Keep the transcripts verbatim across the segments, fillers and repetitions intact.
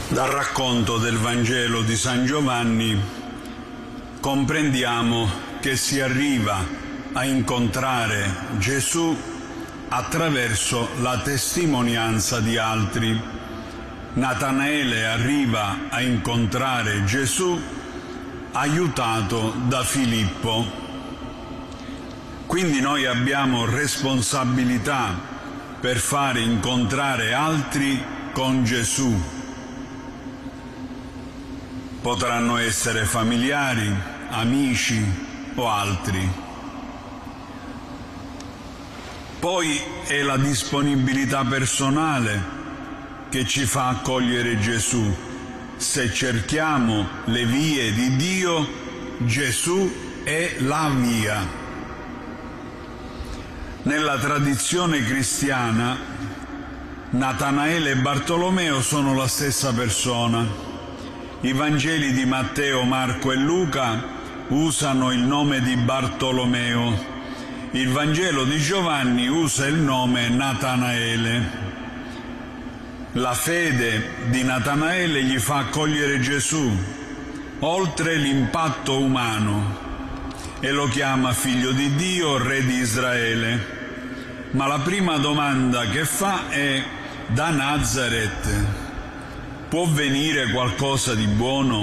Dal racconto del Vangelo di San Giovanni comprendiamo che si arriva a incontrare Gesù attraverso la testimonianza di altri. Natanaele arriva a incontrare Gesù aiutato da Filippo. Quindi noi abbiamo responsabilità per fare incontrare altri con Gesù. Potranno essere familiari, amici o altri. Poi è la disponibilità personale che ci fa accogliere Gesù. Se cerchiamo le vie di Dio, Gesù è la via. Nella tradizione cristiana, Natanaele e Bartolomeo sono la stessa persona. I Vangeli di Matteo, Marco e Luca usano il nome di Bartolomeo. Il Vangelo di Giovanni usa il nome Natanaele. La fede di Natanaele gli fa accogliere Gesù, oltre l'impatto umano, e lo chiama figlio di Dio, re di Israele. Ma la prima domanda che fa è: da Nazaret può venire qualcosa di buono?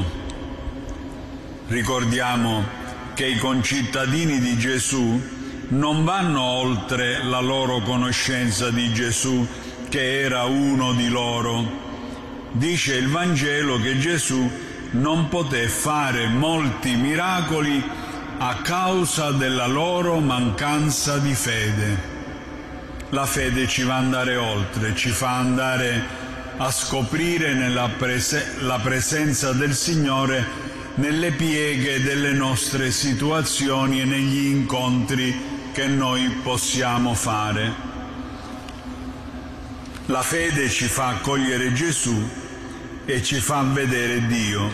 Ricordiamo che i concittadini di Gesù non vanno oltre la loro conoscenza di Gesù, che era uno di loro. Dice il Vangelo che Gesù non poté fare molti miracoli a causa della loro mancanza di fede. La fede ci fa andare oltre, ci fa andare a scoprire nella prese- la presenza del Signore nelle pieghe delle nostre situazioni e negli incontri che noi possiamo fare. La fede ci fa accogliere Gesù e ci fa vedere Dio.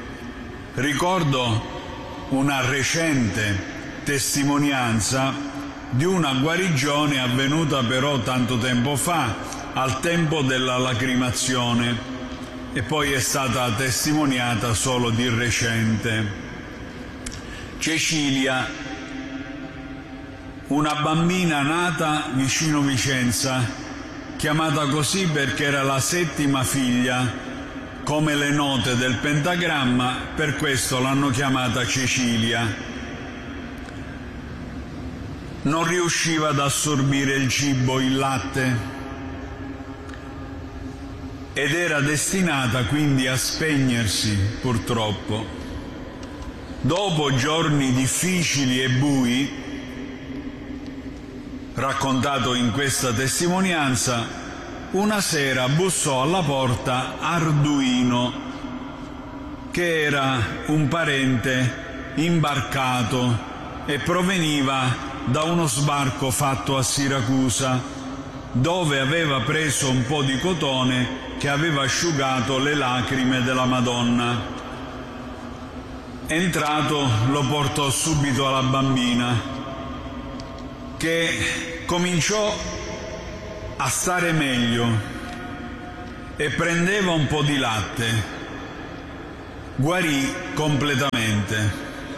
Ricordo una recente testimonianza di una guarigione avvenuta però tanto tempo fa, al tempo della lacrimazione, e poi è stata testimoniata solo di recente. Cecilia, una bambina nata vicino Vicenza, chiamata così perché era la settima figlia, come le note del pentagramma, per questo l'hanno chiamata Cecilia. Non riusciva ad assorbire il cibo, il latte, ed era destinata quindi a spegnersi, purtroppo. Dopo giorni difficili e bui, raccontato in questa testimonianza, una sera bussò alla porta Arduino, che era un parente imbarcato e proveniva da uno sbarco fatto a Siracusa, dove aveva preso un po' di cotone che aveva asciugato le lacrime della Madonna. Entrato, lo portò subito alla bambina, che cominciò a stare meglio e prendeva un po' di latte. Guarì completamente.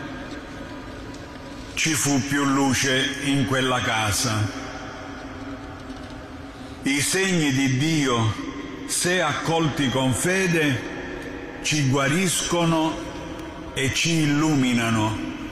Ci fu più luce in quella casa. I segni di Dio, se accolti con fede, ci guariscono e ci illuminano.